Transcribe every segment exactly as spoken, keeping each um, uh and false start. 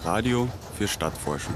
Radio für Stadtforschung.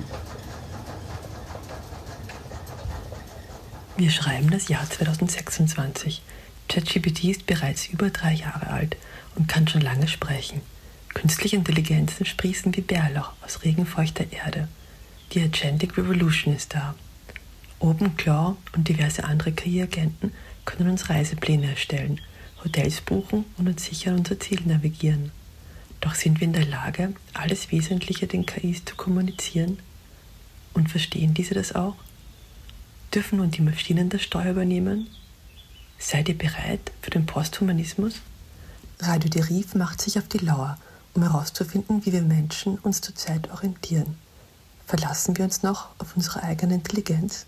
Wir schreiben das Jahr zweitausendsechsundzwanzig. ChatGPT ist bereits über drei Jahre alt und kann schon lange sprechen. Künstliche Intelligenzen sprießen wie Bärlauch aus regenfeuchter Erde. Die Agentic Revolution ist da. OpenClaw und diverse andere K I-Agenten können uns Reisepläne erstellen, Hotels buchen und uns sicher an unser Ziel navigieren. Doch sind wir in der Lage, alles Wesentliche den K Is zu kommunizieren? Und verstehen diese das auch? Dürfen nun die Maschinen das Steuer übernehmen? Seid ihr bereit für den Posthumanismus? Radio Deriv macht sich auf die Lauer, um herauszufinden, wie wir Menschen uns zurzeit orientieren. Verlassen wir uns noch auf unsere eigene Intelligenz?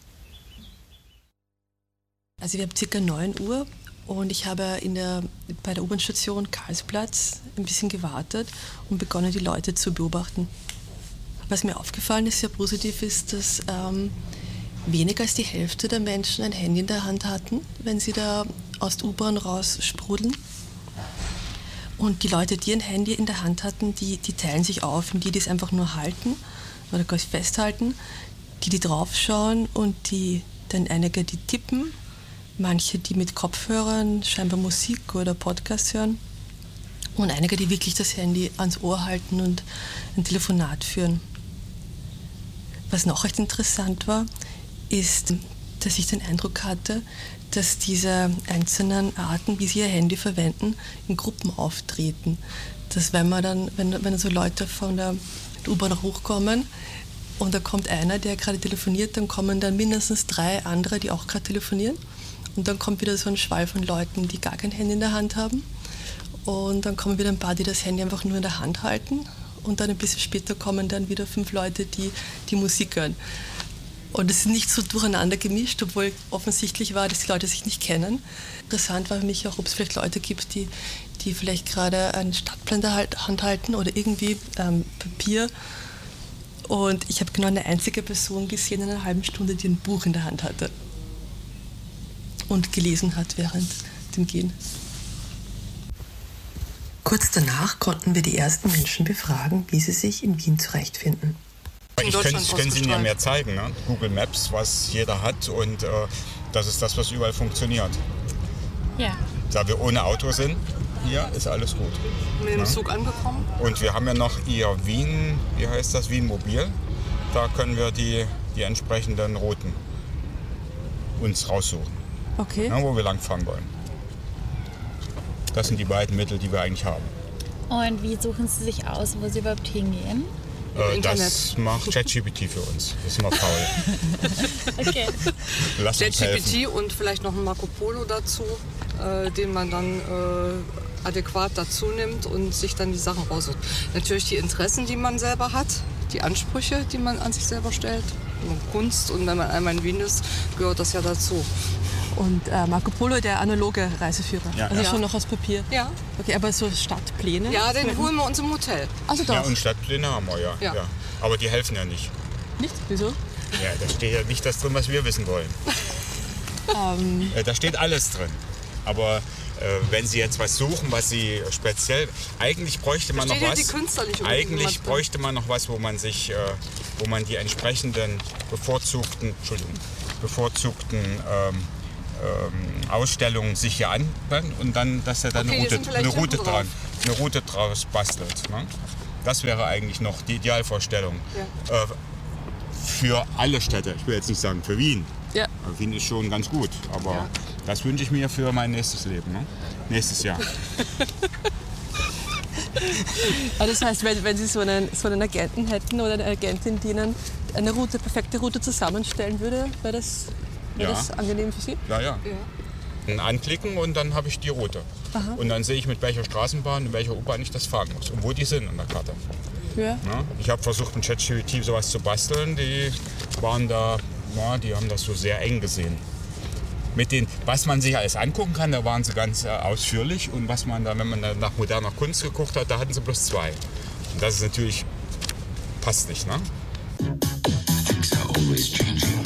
Also wir haben circa neun Uhr und ich habe in der, bei der U-Bahn-Station Karlsplatz ein bisschen gewartet und begonnen, die Leute zu beobachten. Was mir aufgefallen ist, sehr positiv, ist, dass ähm, weniger als die Hälfte der Menschen ein Handy in der Hand hatten, wenn sie da aus der U-Bahn raus sprudeln. Und die Leute, die ein Handy in der Hand hatten, die, die teilen sich auf in die, die es einfach nur halten oder gleich festhalten, die, die draufschauen und die, dann einige, die tippen, manche, die mit Kopfhörern scheinbar Musik oder Podcast hören und einige, die wirklich das Handy ans Ohr halten und ein Telefonat führen. Was noch recht interessant war, ist, dass ich den Eindruck hatte, dass diese einzelnen Arten, wie sie ihr Handy verwenden, in Gruppen auftreten. Dass wenn man dann, wenn, wenn so Leute von der U-Bahn hochkommen und da kommt einer, der gerade telefoniert, dann kommen dann mindestens drei andere, die auch gerade telefonieren. Und dann kommt wieder so ein Schwall von Leuten, die gar kein Handy in der Hand haben. Und dann kommen wieder ein paar, die das Handy einfach nur in der Hand halten. Und dann ein bisschen später kommen dann wieder fünf Leute, die die Musik hören. Und es ist nicht so durcheinander gemischt, obwohl offensichtlich war, dass die Leute sich nicht kennen. Interessant war für mich auch, ob es vielleicht Leute gibt, die, die vielleicht gerade einen Stadtplan in der Hand halten oder irgendwie ähm, Papier. Und ich habe genau eine einzige Person gesehen in einer halben Stunde, die ein Buch in der Hand hatte und gelesen hat während dem Gehen. Kurz danach konnten wir die ersten Menschen befragen, wie sie sich in Wien zurechtfinden. Ich könnte es Ihnen ja mehr zeigen, ne? Google Maps, was jeder hat, und äh, das ist das, was überall funktioniert. Ja. Da wir ohne Auto sind, hier ist alles gut. Mit dem Zug angekommen. Und wir haben ja noch Ihr Wien, wie heißt das, Wien Mobil. Da können wir die, die entsprechenden Routen uns raussuchen, okay. ne, wo wir langfahren wollen. Das sind die beiden Mittel, die wir eigentlich haben. Und wie suchen Sie sich aus, wo Sie überhaupt hingehen? Äh, das macht ChatGPT für uns. Das ist immer faul. Okay. Lass uns helfen. ChatGPT und vielleicht noch ein Marco Polo dazu, äh, den man dann äh, adäquat dazu nimmt und sich dann die Sachen raussucht. Natürlich die Interessen, die man selber hat, die Ansprüche, die man an sich selber stellt. Und Kunst, und wenn man einmal in Wien ist, gehört das ja dazu. Und äh, Marco Polo, der analoge Reiseführer. Ja. Also Ja. schon noch aus Papier. Ja. Okay, aber so Stadtpläne? Ja, den holen wir uns im Hotel. Also doch. Ja, und Stadtpläne haben wir, ja. Ja. ja. Aber die helfen ja nicht. Nicht? Wieso? Ja, da steht ja nicht das drin, was wir wissen wollen. Ähm, Äh, Da steht alles drin. Aber äh, wenn Sie jetzt was suchen, was Sie speziell... Eigentlich bräuchte man Da noch steht ja was... die Künstler nicht unbedingt Eigentlich immer drin. bräuchte man noch was, wo man sich... Äh, wo man die entsprechenden bevorzugten... Entschuldigung. Bevorzugten... Ähm, ähm, Ausstellungen sich hier anbauen und dann, dass er dann Okay, eine die Route, sind vielleicht eine Route hinten dran, eine Route draus bastelt. Ne? Das wäre eigentlich noch die Idealvorstellung. Ja. Äh, für alle Städte. Ich will jetzt nicht sagen für Wien. Ja. Aber Wien ist schon ganz gut. Aber Ja. das wünsche ich mir für mein nächstes Leben. Ne? Nächstes Jahr. Also das heißt, wenn, wenn Sie so einen, so einen Agenten hätten oder eine Agentin, die Ihnen eine Route, perfekte Route zusammenstellen würde, wäre das, wäre Ja. das angenehm für Sie? Ja, ja. Ja. Anklicken und dann habe ich die Route. Aha. Und dann sehe ich, mit welcher Straßenbahn, in welcher U-Bahn ich das fahren muss und wo die sind an der Karte. Ja. Ja, ich habe versucht, mit ChatGPT sowas zu basteln. Die waren da, ja, die haben das so sehr eng gesehen. Mit den, was man sich alles angucken kann, da waren sie ganz äh, ausführlich. Und was man da, wenn man da nach moderner Kunst geguckt hat, da hatten sie bloß zwei. Und das ist natürlich, passt nicht, ne? Things are always changing.